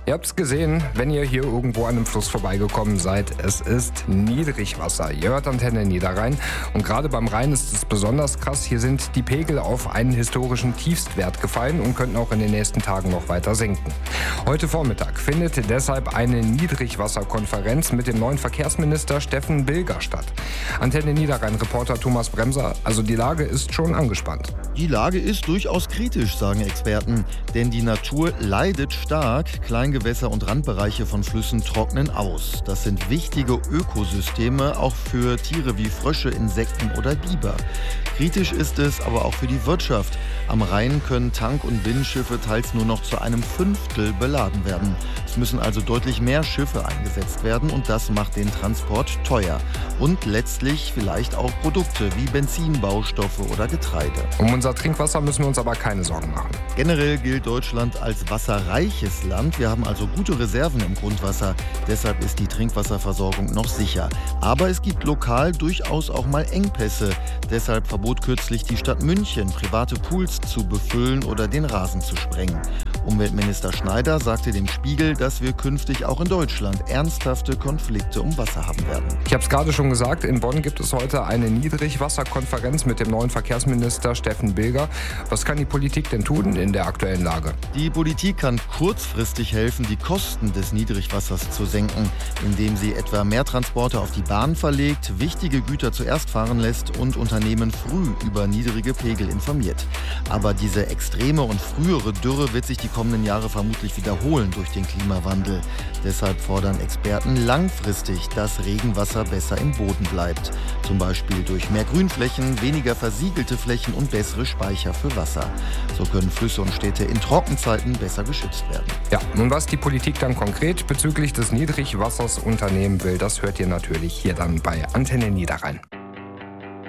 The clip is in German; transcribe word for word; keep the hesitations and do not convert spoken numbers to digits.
Ihr habt es gesehen, wenn ihr hier irgendwo an einem Fluss vorbeigekommen seid. Es ist Niedrigwasser. Ihr hört Antenne Niederrhein. Und gerade beim Rhein ist es besonders krass. Hier sind die Pegel auf einen historischen Tiefstwert gefallen und könnten auch in den nächsten Tagen noch weiter sinken. Heute Vormittag findet deshalb eine Niedrigwasserkonferenz mit dem neuen Verkehrsminister Steffen Bilger statt. Antenne Niederrhein-Reporter Thomas Bremser. Also die Lage ist schon angespannt. Die Lage ist durchaus kritisch, sagen Experten. Denn die Natur leidet stark. Kleingewässer und Randbereiche von Flüssen trocknen aus. Das sind wichtige Ökosysteme, auch für Tiere wie Frösche, Insekten oder Biber. Kritisch ist es aber auch für die Wirtschaft. Am Rhein können Tank- und Binnenschiffe teils nur noch zu einem Fünftel beladen werden. Es müssen also deutlich mehr Schiffe eingesetzt werden und das macht den Transport teuer. Und letztlich vielleicht auch Produkte wie Benzin, Baustoffe oder Getreide. Um unser Trinkwasser müssen wir uns aber keine Sorgen machen. Generell gilt Deutschland als wasserreiches Land. Wir haben also gute Reserven im Grundwasser. Deshalb ist die Trinkwasserversorgung noch sicher. Aber es gibt lokal durchaus auch mal Engpässe. Deshalb verbot kürzlich die Stadt München, private Pools zu befüllen oder den Rasen zu sprengen. Umweltminister Schneider sagte dem Spiegel, dass wir künftig auch in Deutschland ernsthafte Konflikte um Wasser haben werden. Ich habe es gerade schon gesagt, in Bonn gibt es heute eine Niedrigwasserkonferenz mit dem neuen Verkehrsminister Steffen Bilger. Was kann die Politik denn tun in der aktuellen Lage? Die Politik kann kurzfristig helfen, die Kosten des Niedrigwassers zu senken, indem sie etwa mehr Transporte auf die Bahn verlegt, wichtige Güter zuerst fahren lässt und Unternehmen früh über niedrige Pegel informiert. Aber diese extreme und frühere Dürre wird sich die kommenden Jahre vermutlich wiederholen durch den Klimawandel. Deshalb fordern Experten langfristig, dass Regenwasser besser im Boden bleibt. Zum Beispiel durch mehr Grünflächen, weniger versiegelte Flächen und bessere Speicher für Wasser. So können Flüsse und Städte in Trockenzeiten besser geschützt werden. Ja, und was die Politik dann konkret bezüglich des Niedrigwassers unternehmen will, das hört ihr natürlich hier dann bei Antenne Niederrhein.